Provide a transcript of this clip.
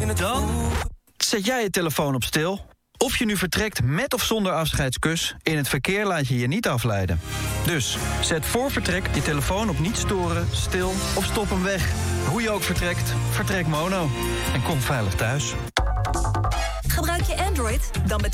Dan zet jij je telefoon op stil. Of je nu vertrekt met of zonder afscheidskus, in het verkeer laat je je niet afleiden. Dus zet voor vertrek je telefoon op niet storen, stil of stop hem weg. Hoe je ook vertrekt, vertrek Mono. En kom veilig thuis. Gebruik je Android? Dan betaal